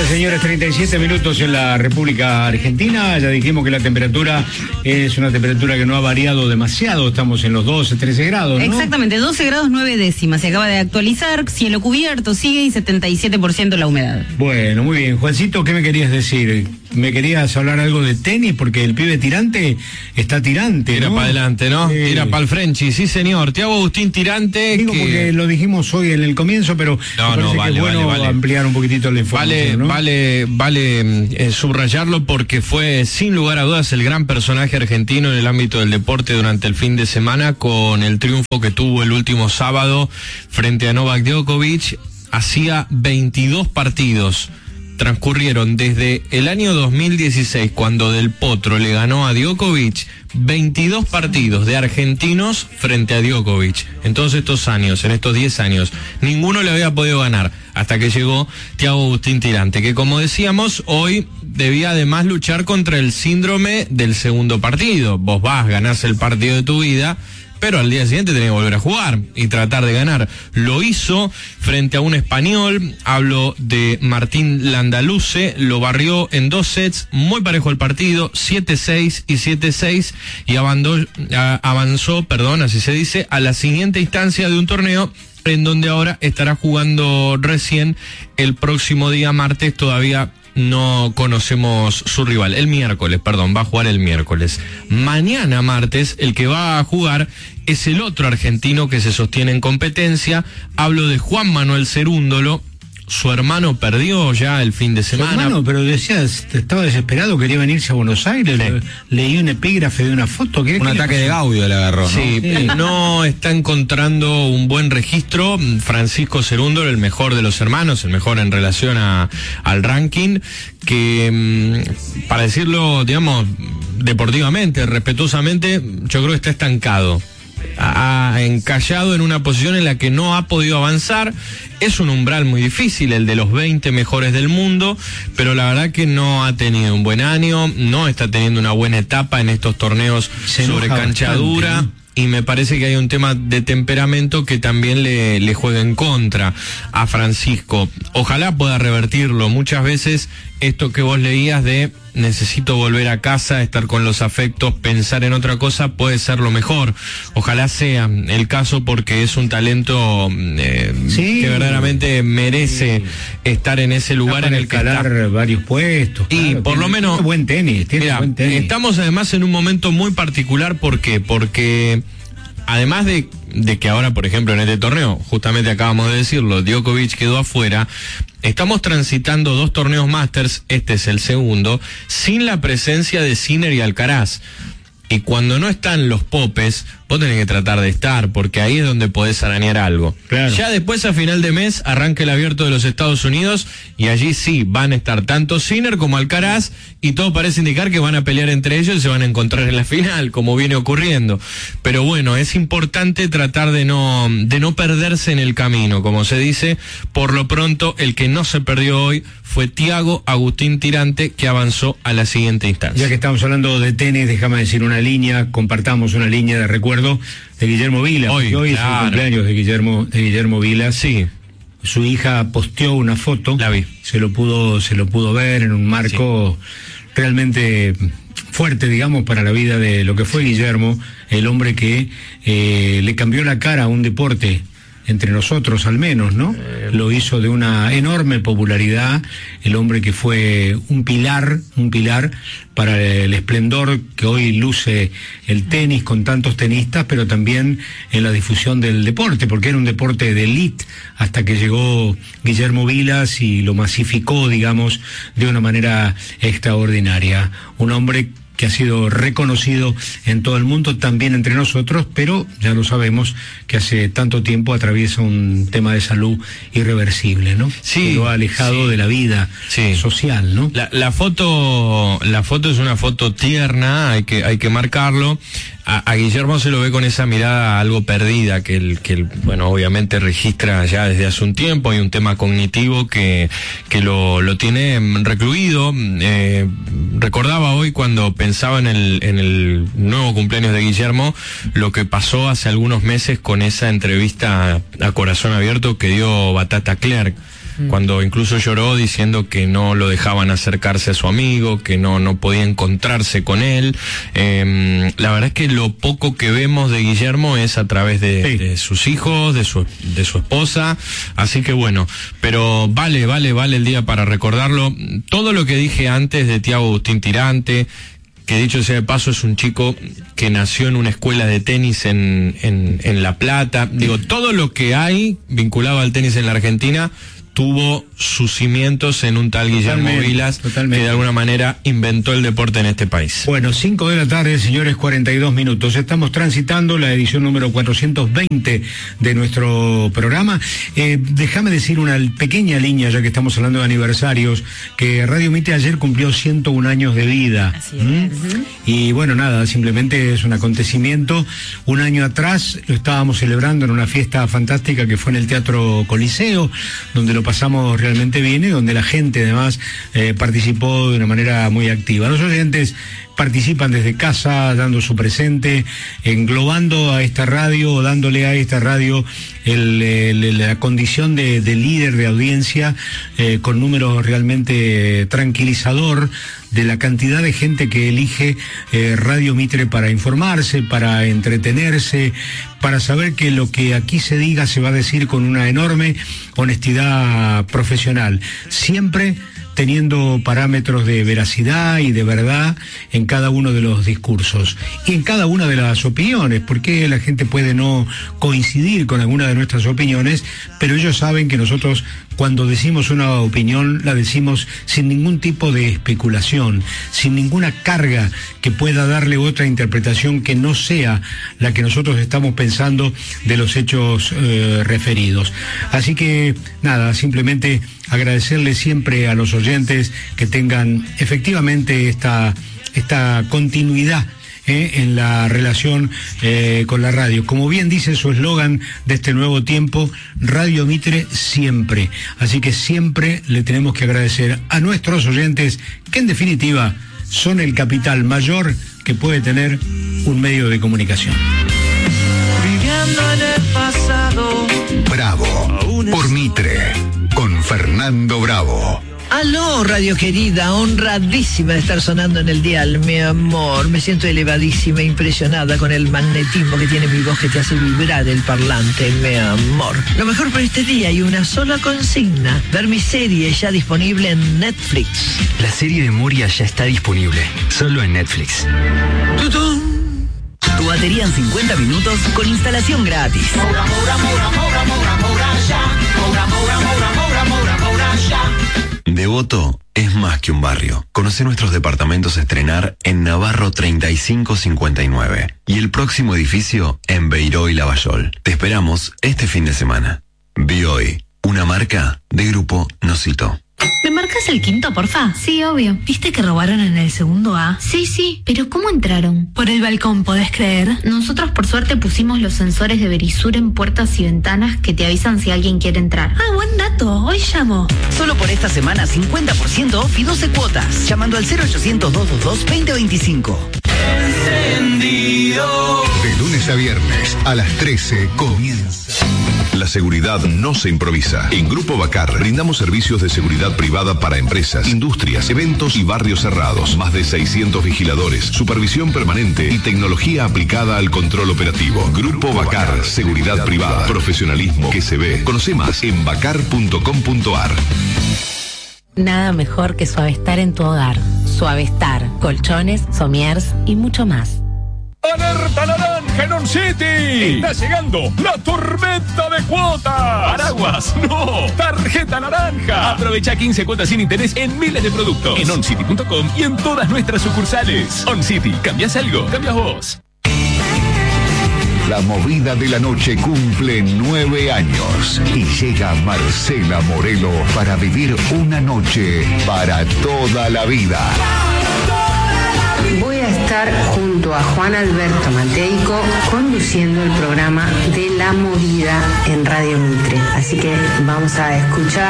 Señoras y señores, 37 minutos en la República Argentina. Ya dijimos que la temperatura es una temperatura que no ha variado demasiado. Estamos en los 12, 13 grados, ¿no? Exactamente, 12 grados 9 décimas. Se acaba de actualizar, cielo cubierto, sigue y 77% la humedad. Bueno, muy bien. Juancito, ¿qué me querías decir? ¿Me querías hablar algo de tenis? Porque el pibe tirante está tirante, Tira ¿no? para adelante, ¿no? Tira para el Frenchy, sí señor. Tiago Agustín Tirante. Digo porque lo dijimos hoy en el comienzo, pero No, vale, vale, vale. ampliar un poquito la información, ¿no? Vale subrayarlo porque fue sin lugar a dudas el gran personaje argentino en el ámbito del deporte durante el fin de semana, con el triunfo que tuvo el último sábado frente a Novak Djokovic. Hacía 22 partidos. Transcurrieron desde el año 2016, cuando Del Potro le ganó a Djokovic, 22 partidos de argentinos frente a Djokovic. En todos estos años, en estos 10 años, ninguno le había podido ganar hasta que llegó Tiago Agustín Tirante, que, como decíamos, hoy debía además luchar contra el síndrome del segundo partido. Vos vas, ganás el partido de tu vida, pero al día siguiente tenés que volver a jugar y tratar de ganar. Lo hizo frente a un español, hablo de Martín Landaluce, lo barrió en 2 sets, muy parejo el partido, 7-6 y 7-6, y avanzó, así se dice, a la siguiente instancia de un torneo en donde ahora estará jugando recién el próximo día martes. Todavía no conocemos su rival. Va a jugar el miércoles. Mañana martes, el que va a jugar es el otro argentino que se sostiene en competencia. Hablo de Juan Manuel Cerúndolo. Su hermano perdió ya el fin de semana. Su hermano, pero decías, estaba desesperado, quería venirse a Buenos Aires. Sí. Leí un epígrafe de una foto. Un ataque de Gaudio le agarró, ¿no? Sí, no está encontrando un buen registro. Francisco Cerúndolo, el mejor de los hermanos, el mejor en relación al ranking, que, para decirlo, digamos, deportivamente, respetuosamente, yo creo que está estancado. Ha encallado en una posición en la que no ha podido avanzar. Es un umbral muy difícil, el de los 20 mejores del mundo, pero la verdad que no ha tenido un buen año, no está teniendo una buena etapa en estos torneos sobre cancha dura. ¿No? Y me parece que hay un tema de temperamento que también le juega en contra a Francisco. Ojalá pueda revertirlo. Muchas veces esto que vos leías de necesito volver a casa, estar con los afectos, pensar en otra cosa, puede ser lo mejor. Ojalá sea el caso, porque es un talento que verdaderamente merece estar en ese lugar en el que está. Varios puestos. Y claro, por lo menos tiene buen tenis. Buen tenis. Estamos además en un momento muy particular. ¿Por qué? Porque además de que ahora, por ejemplo, en este torneo, justamente acabamos de decirlo, Djokovic quedó afuera, estamos transitando 2 torneos Masters, este es el segundo, sin la presencia de Sinner y Alcaraz. Y cuando no están los popes, vos tenés que tratar de estar, porque ahí es donde podés arañar algo. Claro. Ya después, a final de mes, arranca el Abierto de los Estados Unidos, y allí sí van a estar tanto Sinner como Alcaraz, y todo parece indicar que van a pelear entre ellos y se van a encontrar en la final, como viene ocurriendo. Pero bueno, es importante tratar de no perderse en el camino, como se dice. Por lo pronto, el que no se perdió hoy fue Tiago Agustín Tirante, que avanzó a la siguiente instancia. Ya que estamos hablando de tenis, déjame decir compartamos una línea de recuerdo de Guillermo Vilas. Hoy claro, es el cumpleaños de Guillermo Vilas. Sí. Su hija posteó una foto. La vi. Se lo pudo ver en un marco realmente fuerte, digamos, para la vida de lo que fue Guillermo, el hombre que le cambió la cara a un deporte, entre nosotros al menos, ¿no? Lo hizo de una enorme popularidad, el hombre que fue un pilar para el esplendor que hoy luce el tenis con tantos tenistas, pero también en la difusión del deporte, porque era un deporte de élite hasta que llegó Guillermo Vilas y lo masificó, digamos, de una manera extraordinaria. Un hombre que ha sido reconocido en todo el mundo, también entre nosotros, pero ya lo sabemos que hace tanto tiempo atraviesa un tema de salud irreversible, ¿no? Sí. Que lo ha alejado de la vida social, ¿no? La foto es una foto tierna, hay que marcarlo. A Guillermo se lo ve con esa mirada algo perdida que él, bueno, obviamente registra ya desde hace un tiempo. Hay un tema cognitivo que lo tiene recluido. Recordaba hoy, cuando pensaba en el nuevo cumpleaños de Guillermo, lo que pasó hace algunos meses con esa entrevista a corazón abierto que dio Batata Clerc. cuando incluso lloró diciendo que no lo dejaban acercarse a su amigo, que no podía encontrarse con él. La verdad es que lo poco que vemos de Guillermo es a través de sus hijos, de su esposa, así que bueno, pero vale el día para recordarlo. Todo lo que dije antes de Tiago Agustín Tirante, que dicho sea de paso es un chico que nació en una escuela de tenis en La Plata, digo, todo lo que hay vinculado al tenis en la Argentina tuvo sus cimientos en un tal Guillermo Vilas, que de alguna manera inventó el deporte en este país. Bueno, 5 de la tarde, señores, 42 minutos. Estamos transitando la edición número 420 de nuestro programa. Déjame decir una pequeña línea, ya que estamos hablando de aniversarios, que Radio Mitre ayer cumplió 101 años de vida. Así es. Y bueno, nada, simplemente es un acontecimiento. Un año atrás lo estábamos celebrando en una fiesta fantástica que fue en el Teatro Coliseo, donde lo pasamos realmente bien y donde la gente además participó de una manera muy activa. Los oyentes participan desde casa, dando su presente, englobando a esta radio, o dándole a esta radio la condición de líder de audiencia, con números realmente tranquilizador de la cantidad de gente que elige Radio Mitre para informarse, para entretenerse, para saber que lo que aquí se diga se va a decir con una enorme honestidad profesional, siempre teniendo parámetros de veracidad y de verdad en cada uno de los discursos y en cada una de las opiniones, porque la gente puede no coincidir con alguna de nuestras opiniones, pero ellos saben que nosotros cuando decimos una opinión la decimos sin ningún tipo de especulación, sin ninguna carga que pueda darle otra interpretación que no sea la que nosotros estamos pensando de los hechos referidos. Así que nada, simplemente agradecerle siempre a los oyentes que tengan efectivamente esta continuidad en la relación con la radio. Como bien dice su eslogan de este nuevo tiempo, Radio Mitre siempre. Así que siempre le tenemos que agradecer a nuestros oyentes, que en definitiva son el capital mayor que puede tener un medio de comunicación. Viviendo en el pasado. Bravo, por Mitre, con Fernando Bravo. Aló, radio querida, honradísima de estar sonando en el dial, mi amor. Me siento elevadísima, impresionada con el magnetismo que tiene mi voz, que te hace vibrar el parlante, mi amor. Lo mejor para este día y una sola consigna: ver mi serie ya disponible en Netflix. La serie de Moria ya está disponible, solo en Netflix. ¡Tutún! Tu batería en 50 minutos con instalación gratis. Devoto es más que un barrio. Conoce nuestros departamentos a estrenar en Navarro 3559 y el próximo edificio en Beiró y Lavallol. Te esperamos este fin de semana. Bioy, una marca de Grupo Nocito. ¿Me marcas el quinto, porfa? Sí, obvio. ¿Viste que robaron en el segundo A? Sí, pero ¿cómo entraron? Por el balcón, ¿podés creer? Nosotros por suerte pusimos los sensores de Verisur en puertas y ventanas que te avisan si alguien quiere entrar. Ah, buen dato. Hoy llamo. Solo por esta semana 50% off y 12 cuotas. Llamando al 0800-222-2025. Encendido. De lunes a viernes a las 13 comienza. La seguridad no se improvisa. En Grupo Bacar brindamos servicios de seguridad privada para empresas, industrias, eventos y barrios cerrados. Más de 600 vigiladores, supervisión permanente y tecnología aplicada al control operativo. Grupo Bacar, seguridad privada, profesionalismo que se ve. Conoce más en bacar.com.ar. Nada mejor que Suavestar en tu hogar. Suavestar, colchones, somiers y mucho más. ¡Alerta naranja en On City! ¡Está llegando la tormenta de cuotas! ¡Paraguas! ¡No! ¡Tarjeta naranja! Aprovecha 15 cuotas sin interés en miles de productos. En oncity.com y en todas nuestras sucursales. On City. ¿Cambias algo? ¿Cambias vos? La movida de la noche cumple 9 años y llega Marcela Morelo para vivir una noche para toda la vida. Voy a estar junto a Juan Alberto Mateico conduciendo el programa de La Movida en Radio Mitre. Así que vamos a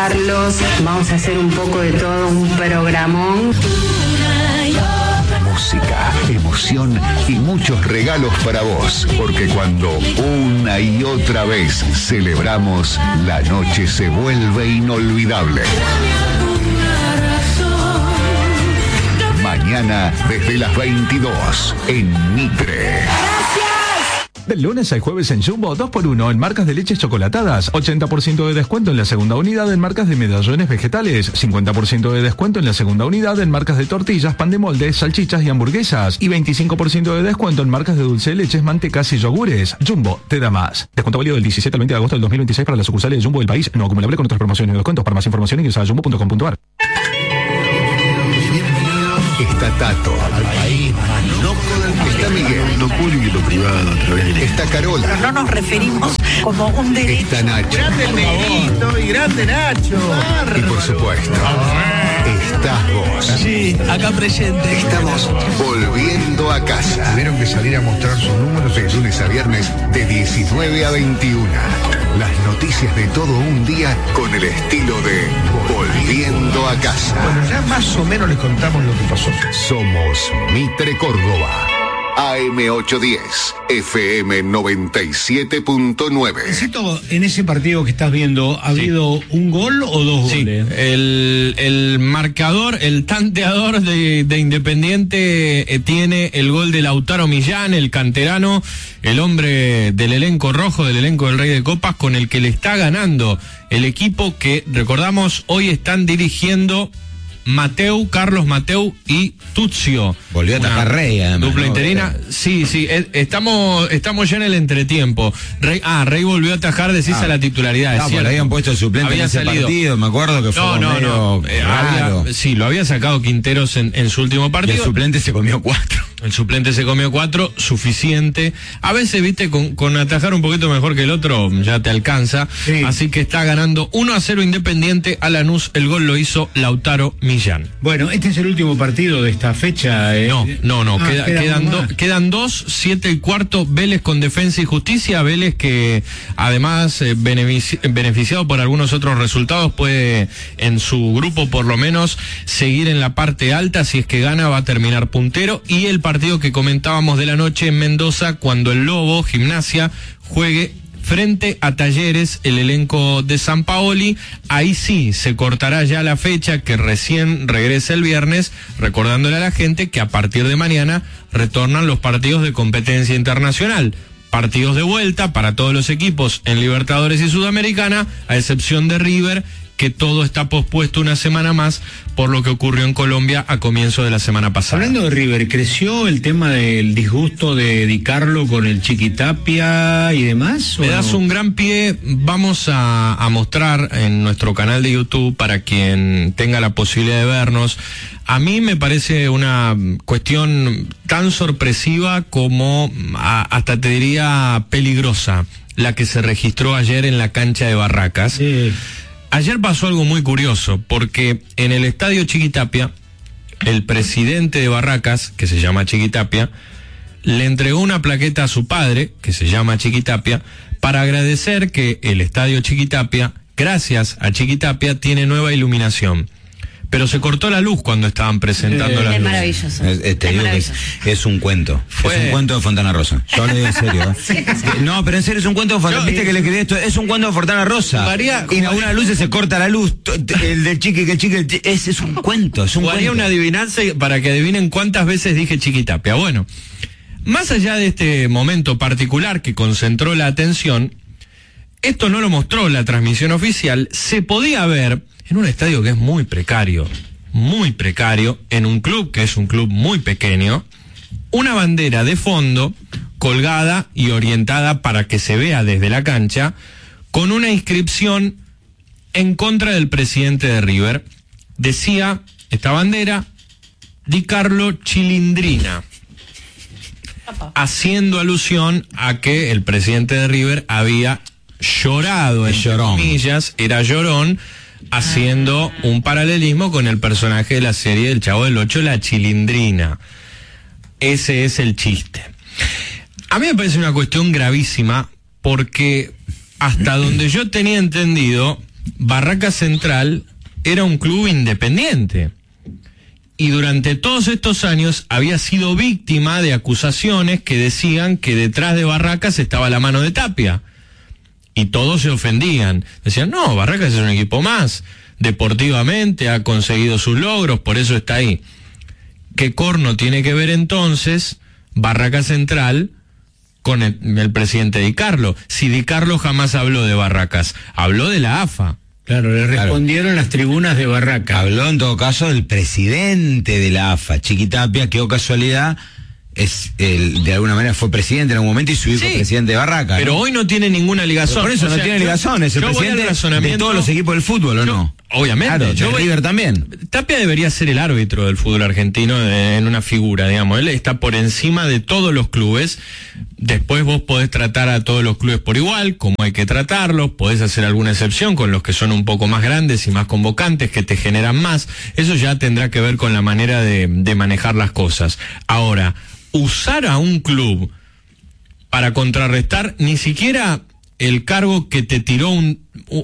escucharlos, vamos a hacer un poco de todo, un programón. música, emoción y muchos regalos para vos. Porque cuando una y otra vez celebramos, la noche se vuelve inolvidable. Mañana desde las 22 en Mitre. Del lunes al jueves en Jumbo, 2x1 en marcas de leches chocolatadas, 80% de descuento en la segunda unidad en marcas de medallones vegetales, 50% de descuento en la segunda unidad en marcas de tortillas, pan de molde, salchichas y hamburguesas, y 25% de descuento en marcas de dulce de leches, mantecas y yogures. Jumbo te da más. Descuento válido del 17 al 20 de agosto del 2026 para las sucursales de Jumbo del país, no acumulable con otras promociones y descuentos. Para más información ingresa a jumbo.com.ar. Está Tato. Al país más loco del mundo. Está Miguel. Lo público y lo privado a través de... Está Carola. Pero no nos referimos como un derecho. Está Nacho. Grande el Negrito y grande Nacho. Y por supuesto, estás vos. Sí, acá presente. Estamos volviendo a casa. Tuvieron que salir a mostrar sus números de lunes a viernes de 19 a 21. Las noticias de todo un día con el estilo de Volviendo a casa. Bueno, ya más o menos les contamos lo que pasó. Somos Mitre Córdoba. AM810, FM 97.9. Necesito, en ese partido que estás viendo, ¿ha habido un gol o dos goles? El marcador, el tanteador de Independiente tiene el gol de Lautaro Millán, el canterano, el hombre del elenco rojo, del elenco del Rey de Copas, con el que le está ganando el equipo que, recordamos, hoy están dirigiendo Carlos Mateu y Tuzio. Volvió a atacar Rey, además. Dupla interina. Sí, estamos ya en el entretiempo. Rey volvió a atajar, decís, a la titularidad. No, le habían puesto el suplente en ese partido, me acuerdo que fue medio raro. Lo había sacado Quinteros en su último partido. Y el suplente se comió 4. El suplente se comió 4, suficiente. A veces, viste, con atajar un poquito mejor que el otro, ya te alcanza. Sí. Así que está ganando 1-0 Independiente a Lanús. El gol lo hizo Lautaro Millán. Bueno, este es el último partido de esta fecha. Quedan 2, 7 y cuarto. Vélez con Defensa y Justicia. Vélez que, además, beneficiado por algunos otros resultados, puede, en su grupo por lo menos, seguir en la parte alta. Si es que gana, va a terminar puntero. Y el partido que comentábamos de la noche en Mendoza, cuando el Lobo, Gimnasia, juegue frente a Talleres, el elenco de Sampaoli. Ahí sí se cortará ya la fecha, que recién regresa el viernes, recordándole a la gente que a partir de mañana retornan los partidos de competencia internacional. Partidos de vuelta para todos los equipos en Libertadores y Sudamericana, a excepción de River, que todo está pospuesto una semana más por lo que ocurrió en Colombia a comienzo de la semana pasada. Hablando de River, ¿creció el tema del disgusto de Di Carlo con el Chiquitapia y demás? Me das un gran pie. Vamos a mostrar en nuestro canal de YouTube, para quien tenga la posibilidad de vernos. A mí me parece una cuestión tan sorpresiva como, hasta te diría, peligrosa, la que se registró ayer en la cancha de Barracas. Sí. Ayer pasó algo muy curioso, porque en el estadio Chiquitapia, el presidente de Barracas, que se llama Chiquitapia, le entregó una plaqueta a su padre, que se llama Chiquitapia, para agradecer que el estadio Chiquitapia, gracias a Chiquitapia, tiene nueva iluminación. Pero se cortó la luz cuando estaban presentando las luces. Es maravilloso. Te digo que es un cuento. Es un cuento de Fontana Rosa. Yo lo digo en serio. No, pero en serio es un cuento de Fontana Rosa. Viste que le escribí esto. Es un cuento de Fontana Rosa. Y en algunas luces se corta la luz. El del chiqui, es un cuento. Es un cuento. Haría una adivinanza para que adivinen cuántas veces dije Chiquitapia. Bueno, más allá de este momento particular que concentró la atención, esto no lo mostró la transmisión oficial. Se podía ver en un estadio que es muy precario, en un club que es un club muy pequeño, una bandera de fondo colgada y orientada para que se vea desde la cancha, con una inscripción en contra del presidente de River. Decía esta bandera, Di Carlo Chilindrina, haciendo alusión a que el presidente de River había llorado, entre comillas, era llorón, haciendo un paralelismo con el personaje de la serie del Chavo del Ocho, la Chilindrina. Ese es el chiste. A mí me parece una cuestión gravísima, porque hasta donde yo tenía entendido, Barracas Central era un club independiente. y durante todos estos años había sido víctima de acusaciones que decían que detrás de Barracas estaba la mano de Tapia. Y todos se ofendían. Decían, no, Barracas es un equipo más. Deportivamente ha conseguido sus logros, por eso está ahí. ¿Qué corno tiene que ver entonces Barracas Central con el presidente Di Carlo? Si Di Carlo jamás habló de Barracas, habló de la AFA. Claro, le respondieron las tribunas de Barracas. Habló en todo caso del presidente de la AFA, Chiqui Tapia, que, oh casualidad, de alguna manera fue presidente en algún momento y su hijo presidente de Barracas. Pero hoy no tiene ninguna ligación. Por eso no tiene ligación, es el presidente de todos los equipos del fútbol, ¿o no? Obviamente. Claro, River también. Tapia debería ser el árbitro del fútbol argentino en una figura, digamos. Él está por encima de todos los clubes. Después vos podés tratar a todos los clubes por igual, como hay que tratarlos. Podés hacer alguna excepción con los que son un poco más grandes y más convocantes, que te generan más. Eso ya tendrá que ver con la manera de manejar las cosas. Ahora, usar a un club para contrarrestar ni siquiera el cargo que te tiró un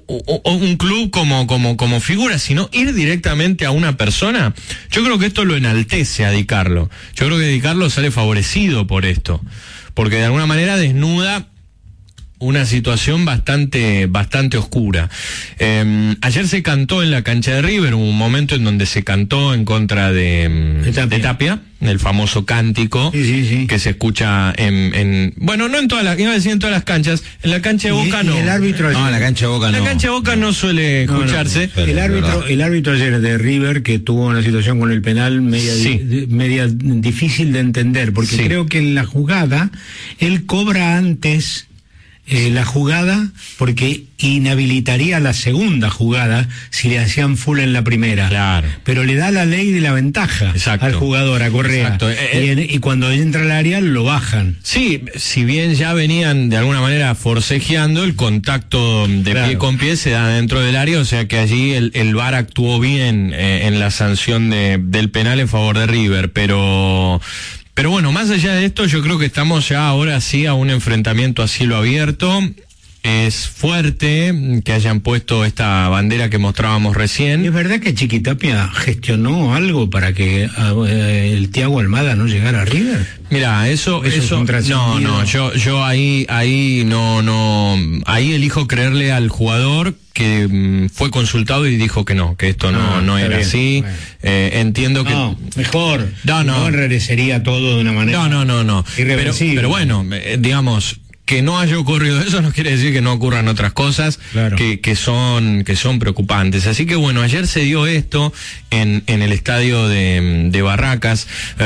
club como figura, sino ir directamente a una persona. Yo creo que esto lo enaltece a Di Carlo. Yo creo que Di Carlo sale favorecido por esto, porque de alguna manera desnuda una situación bastante oscura. Ayer se cantó en la cancha de River, hubo un momento en donde se cantó en contra de Tapia, el famoso cántico que se escucha bueno, no en todas las, iba a decir en todas las canchas, en la cancha de Boca no. El árbitro no, en la cancha de Boca no. En la cancha de Boca no suele escucharse. El árbitro ayer de River, que tuvo una situación con el penal media difícil de entender, porque creo que en la jugada él cobra antes la jugada porque inhabilitaría la segunda jugada si le hacían full en la primera. Claro. Pero le da la ley de la ventaja al jugador, a Correa. Y cuando entra al área lo bajan. Sí, si bien ya venían de alguna manera forcejeando, el contacto de pie con pie se da dentro del área, o sea que allí el VAR actuó bien en la sanción del penal en favor de River, pero bueno, más allá de esto, yo creo que estamos ya ahora sí a un enfrentamiento a cielo abierto. Es fuerte que hayan puesto esta bandera que mostrábamos recién. ¿Es verdad que Chiqui Tapia gestionó algo para que el Thiago Almada no llegara a River? Mira, eso no, yo ahí no, ahí elijo creerle al jugador que fue consultado y dijo que no, que esto no era bien, así. Bueno. Entiendo que mejor no enrarecería todo de una manera irreversible. Pero bueno, digamos, que no haya ocurrido eso no quiere decir que no ocurran otras cosas que son preocupantes. Así que bueno, ayer se dio esto en el estadio de Barracas.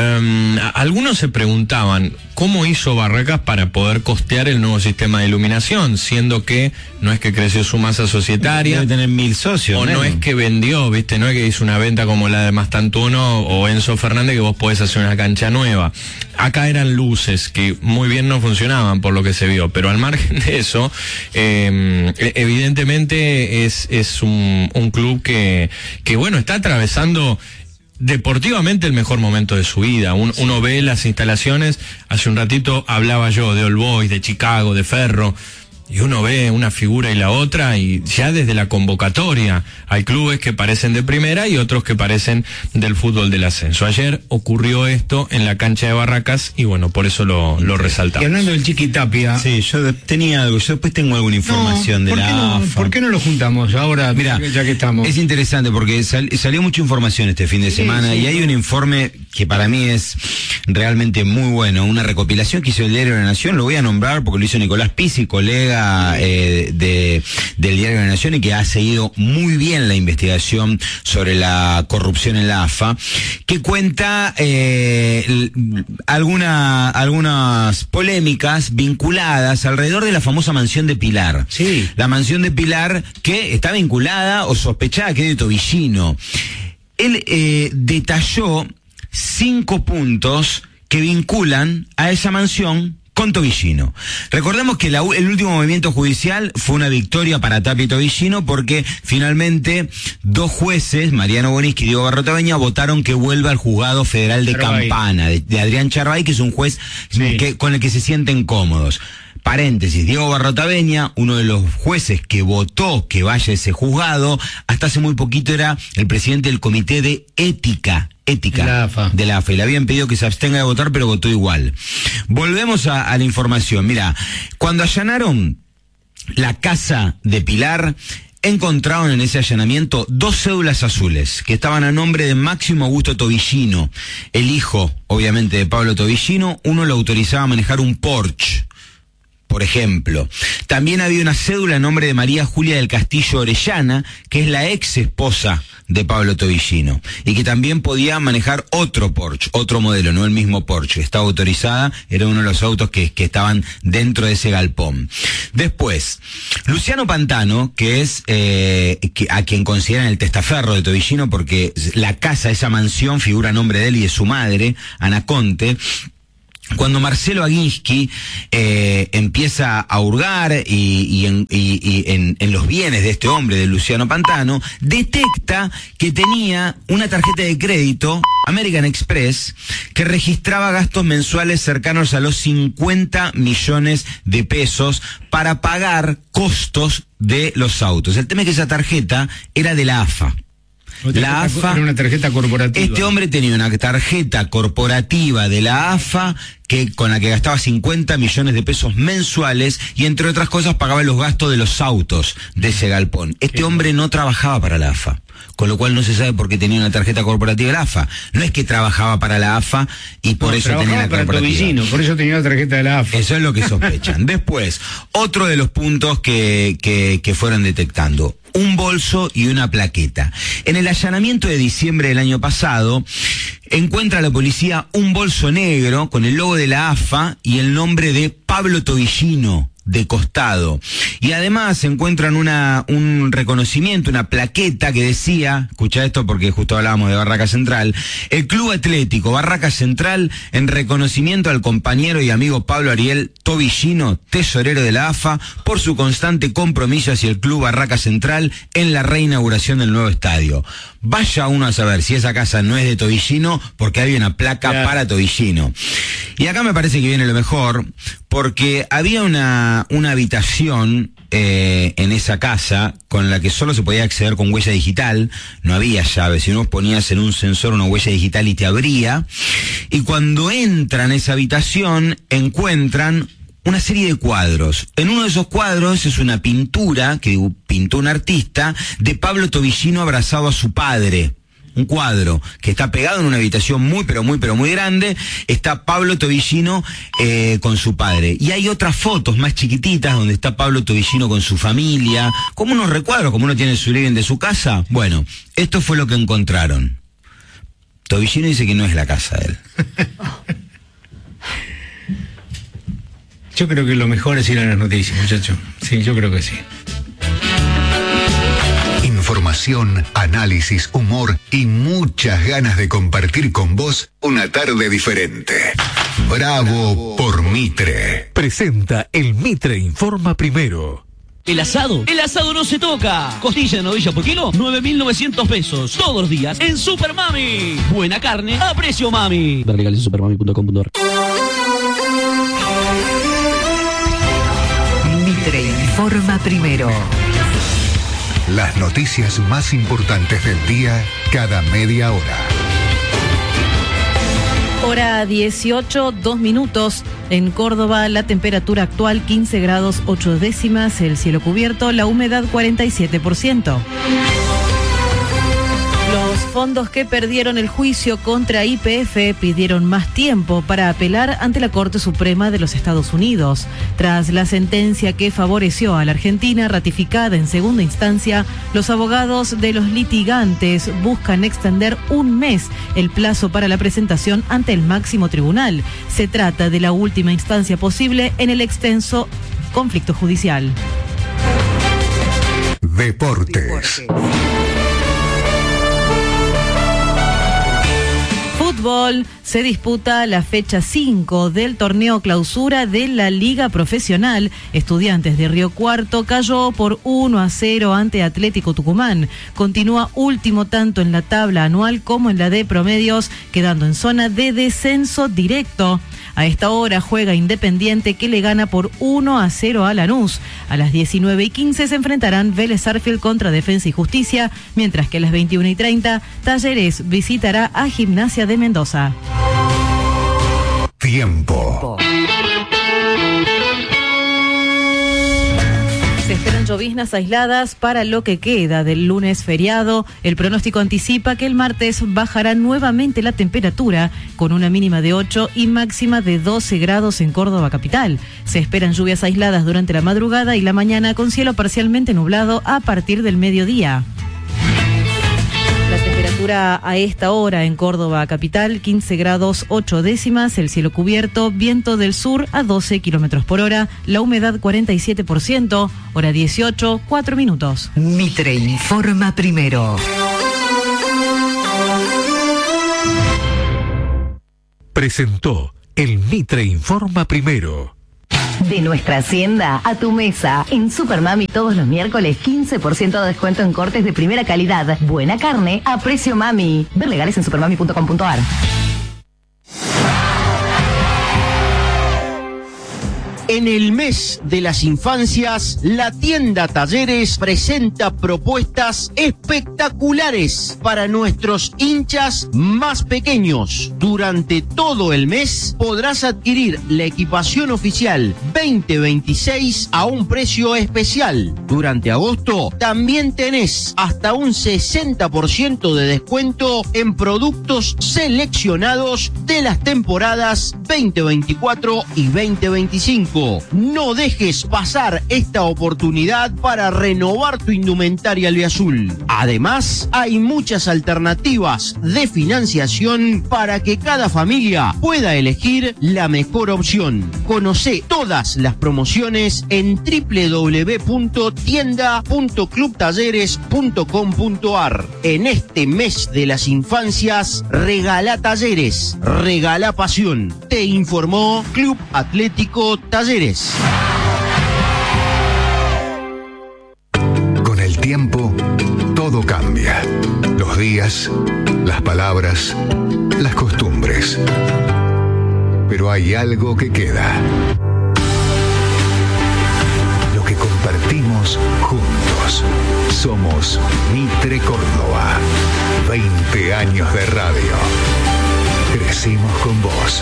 Algunos se preguntaban cómo hizo Barracas para poder costear el nuevo sistema de iluminación, siendo que no es que creció su masa societaria. Debe tener 1000 socios. O no es que vendió, ¿viste? No es que hizo una venta como la de Mastantuono o Enzo Fernández, que vos podés hacer una cancha nueva. Acá eran luces que muy bien no funcionaban por lo que se vio, pero al margen de eso, evidentemente es un club que bueno, está atravesando deportivamente el mejor momento de su vida. Uno ve las instalaciones, hace un ratito hablaba yo de All Boys, de Chicago, de Ferro, y uno ve una figura y la otra, y ya desde la convocatoria hay clubes que parecen de primera y otros que parecen del fútbol del ascenso. Ayer ocurrió esto en la cancha de Barracas y bueno, por eso lo resaltamos. Y hablando del Chiqui Tapia, sí, yo tenía algo, yo después tengo alguna información de la AFA. ¿Por qué no lo juntamos ahora? Mira, ya que estamos. Es interesante porque salió mucha información este fin de semana y hay un informe que para mí es realmente muy bueno, una recopilación que hizo el Diario de la Nación, lo voy a nombrar porque lo hizo Nicolás Pizzi, colega del Diario de la Nación, y que ha seguido muy bien la investigación sobre la corrupción en la AFA, que cuenta algunas polémicas vinculadas alrededor de la famosa mansión de Pilar. Sí. La mansión de Pilar que está vinculada o sospechada que es de Tobillino. Él detalló 5 puntos que vinculan a esa mansión con Tobillino. Recordemos que el último movimiento judicial fue una victoria para Tapia y Tobillino porque finalmente 2 jueces, Mariano Bonisky y Diego Barrotaveña, votaron que vuelva al juzgado federal de Campana, de Adrián Charbay, que es un juez con el que se sienten cómodos. Paréntesis, Diego Barrotaveña, uno de los jueces que votó que vaya a ese juzgado, hasta hace muy poquito era el presidente del Comité de Ética ética de la AFA. Y le habían pedido que se abstenga de votar, pero votó igual. Volvemos a la información. Mira, cuando allanaron la casa de Pilar, encontraron en ese allanamiento 2 cédulas azules que estaban a nombre de Máximo Augusto Tobillino, el hijo, obviamente, de Pablo Tobillino. Uno lo autorizaba a manejar un Porsche, por ejemplo. También había una cédula a nombre de María Julia del Castillo Orellana, que es la ex esposa de Pablo Tobillino, y que también podía manejar otro Porsche, otro modelo, no el mismo Porsche. Estaba autorizada, era uno de los autos que estaban dentro de ese galpón. Después, Luciano Pantano, que es a quien consideran el testaferro de Tobillino, porque la casa, esa mansión, figura a nombre de él y de su madre, Ana Conte. Cuando Marcelo Aguinsky empieza a hurgar y en los bienes de este hombre, de Luciano Pantano, detecta que tenía una tarjeta de crédito, American Express, que registraba gastos mensuales cercanos a los 50 millones de pesos para pagar costos de los autos. El tema es que esa tarjeta era de la AFA. La AFA era una tarjeta corporativa. Este hombre tenía una tarjeta corporativa de la AFA con la que gastaba 50 millones de pesos mensuales y, entre otras cosas, pagaba los gastos de los autos de ese galpón. Este hombre no trabajaba para la AFA, con lo cual no se sabe por qué tenía una tarjeta corporativa de la AFA. No es que trabajaba para la AFA y por eso tenía la corporativa. Tobillino, por eso tenía la tarjeta de la AFA. Eso es lo que sospechan. Después, otro de los puntos que fueron detectando: un bolso y una plaqueta. En el allanamiento de diciembre del año pasado, encuentra la policía un bolso negro con el logo de la AFA y el nombre de Pablo Tobillino de costado. Y además encuentran un reconocimiento, una plaqueta que decía, escucha esto porque justo hablábamos de Barraca Central: el Club Atlético Barraca Central, en reconocimiento al compañero y amigo Pablo Ariel Tobillino, tesorero de la AFA, por su constante compromiso hacia el Club Barraca Central en la reinauguración del nuevo estadio. Vaya uno a saber si esa casa no es de Tobillino, porque había una placa para Tobillino. Y acá me parece que viene lo mejor, porque había una habitación en esa casa con la que solo se podía acceder con huella digital. No había llave, si no ponías en un sensor una huella digital y te abría. Y cuando entran a esa habitación, encuentran una serie de cuadros. En uno de esos cuadros es una pintura que pintó un artista de Pablo Tobillino abrazado a su padre. Un cuadro que está pegado en una habitación muy grande. Está Pablo Tobillino con su padre. Y hay otras fotos más chiquititas donde está Pablo Tobillino con su familia, como unos recuadros, como uno tiene su living de su casa. Bueno, esto fue lo que encontraron. Tobillino dice que no es la casa de él. Yo creo que lo mejor es ir a las noticias, muchachos. Sí, yo creo que sí. Información, análisis, humor y muchas ganas de compartir con vos una tarde diferente. Bravo por Mitre. Presenta el Mitre Informa Primero. El asado no se toca. Costilla de novilla por kilo, 9.900 pesos. Todos los días en Super Mami. Buena carne a precio mami. Ver legales en supermami.com.ar. Mitre Informa Primero. Las noticias más importantes del día cada media hora. Hora 18, 2 minutos. En Córdoba, la temperatura actual 15 grados 8 décimas, el cielo cubierto, la humedad 47%. Los fondos que perdieron el juicio contra YPF pidieron más tiempo para apelar ante la Corte Suprema de los Estados Unidos. Tras la sentencia que favoreció a la Argentina, ratificada en segunda instancia, los abogados de los litigantes buscan extender un mes el plazo para la presentación ante el máximo tribunal. Se trata de la última instancia posible en el extenso conflicto judicial. Deportes. Fútbol, se disputa la fecha 5 del torneo clausura de la Liga Profesional. Estudiantes de Río Cuarto cayó por 1-0 ante Atlético Tucumán. Continúa último tanto en la tabla anual como en la de promedios, quedando en zona de descenso directo. A esta hora juega Independiente, que le gana por 1-0 a Lanús. A las 19:15 se enfrentarán Vélez Sarsfield contra Defensa y Justicia, mientras que a las 21:30 Talleres visitará a Gimnasia de Mendoza. Tiempo. Se esperan lloviznas aisladas para lo que queda del lunes feriado. El pronóstico anticipa que el martes bajará nuevamente la temperatura, con una mínima de 8 y máxima de 12 grados en Córdoba capital. Se esperan lluvias aisladas durante la madrugada y la mañana, con cielo parcialmente nublado a partir del mediodía. La temperatura a esta hora en Córdoba capital, 15 grados 8 décimas, el cielo cubierto, viento del sur a 12 kilómetros por hora, la humedad 47%, hora 18, 4 minutos. Mitre informa primero. Presentó el Mitre informa primero. De nuestra hacienda a tu mesa. En Supermami todos los miércoles 15% de descuento en cortes de primera calidad. Buena carne a precio mami. Ver legales en supermami.com.ar. En el mes de las infancias, la tienda Talleres presenta propuestas espectaculares para nuestros hinchas más pequeños. Durante todo el mes podrás adquirir la equipación oficial 2026 a un precio especial. Durante agosto también tenés hasta un 60% de descuento en productos seleccionados de las temporadas 2024 y 2025. No dejes pasar esta oportunidad para renovar tu indumentaria albiazul. Además, hay muchas alternativas de financiación para que cada familia pueda elegir la mejor opción. Conocé todas las promociones en www.tienda.clubtalleres.com.ar. En este mes de las infancias, regala talleres, regala pasión. Te informó Club Atlético Talleres. Con el tiempo, todo cambia. Los días, las palabras, las costumbres. Pero hay algo que queda. Lo que compartimos juntos. Somos Mitre Córdoba. 20 años de radio. Crecimos con vos.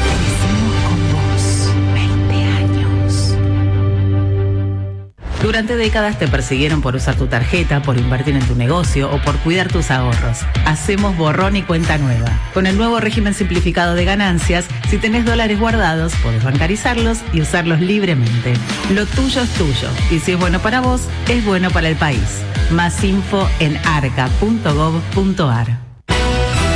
Durante décadas te persiguieron por usar tu tarjeta, por invertir en tu negocio o por cuidar tus ahorros. Hacemos borrón y cuenta nueva. Con el nuevo régimen simplificado de ganancias, si tenés dólares guardados, podés bancarizarlos y usarlos libremente. Lo tuyo es tuyo, y si es bueno para vos, es bueno para el país. Más info en arca.gov.ar.